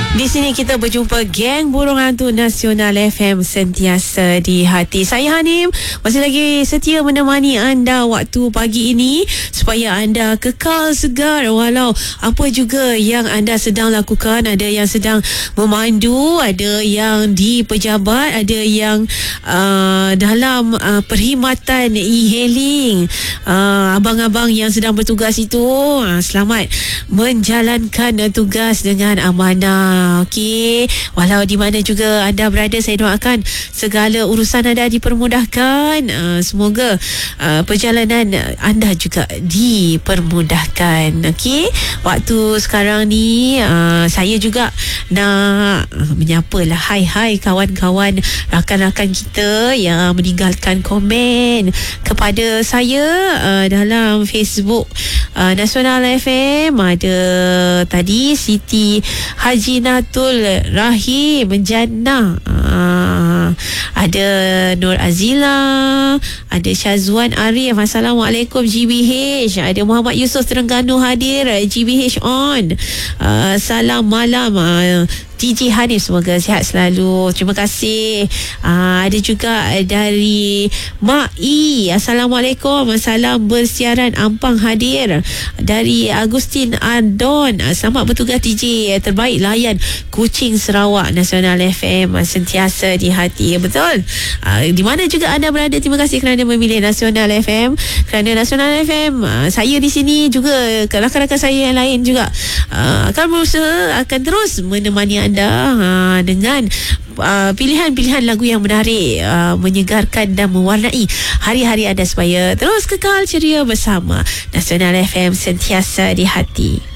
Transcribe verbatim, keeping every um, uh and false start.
Di sini kita berjumpa geng burung hantu Nasional F M sentiasa di hati. Saya Hanim masih lagi setia menemani anda waktu pagi ini supaya anda kekal segar walau apa juga yang anda sedang lakukan. Ada yang sedang memandu, ada yang di pejabat, ada yang uh, dalam uh, perkhidmatan e-hailing. Uh, abang-abang yang sedang bertugas itu, uh, selamat menjalankan uh, tugas dengan amanah. Okey, walau di mana juga anda berada, saya doakan segala urusan anda dipermudahkan. Uh, semoga uh, perjalanan anda juga dipermudahkan. Okey, waktu sekarang ni uh, saya juga nak uh, menyapalah hai-hai kawan-kawan, rakan-rakan kita yang meninggalkan komen kepada saya uh, dalam Facebook uh, Nasional F M. Ada tadi Siti Haji Natul Rahim Jannah, uh, ada Nur Azila, ada Syazwan Arif, Assalamualaikum G B H, ada Muhammad Yusof Terengganu hadir, G B H on, uh, salam malam uh, D J Hanif, semoga sihat selalu. Terima kasih. Aa, ada juga dari Mak I, Assalamualaikum, salam bersiaran Ampang hadir. Dari Agustin Adon, selamat bertugas D J terbaik layan Kuching Sarawak. Nasional F M sentiasa di hati. Betul. Aa, di mana juga anda berada, terima kasih kerana memilih Nasional F M. Kerana Nasional F M, aa, saya di sini juga, rakan-rakan saya yang lain juga aa, akan berusaha, akan terus menemani anda anda uh, dengan uh, pilihan-pilihan lagu yang menarik, uh, menyegarkan dan mewarnai hari-hari anda supaya terus kekal ceria bersama Nasional F M sentiasa di hati.